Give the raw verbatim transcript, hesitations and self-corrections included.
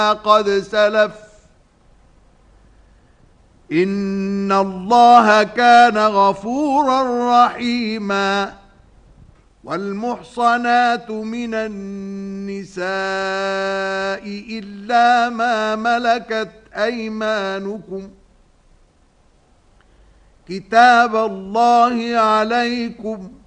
قد سلف إن الله كان غفورا رحيما. والمحصنات من النساء إلا ما ملكت أيمانكم كتاب الله عليكم